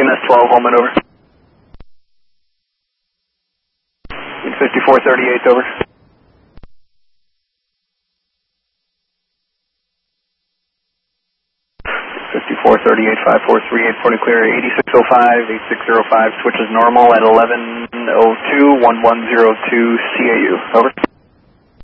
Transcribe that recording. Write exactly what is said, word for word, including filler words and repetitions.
M S twelve, Holman, over. fifty-four thirty-eight, over. fifty-four thirty-eight, five four three eight, point clear, eighty-six oh five, eighty-six oh five, switches normal at eleven oh two, one one oh two C A U, over.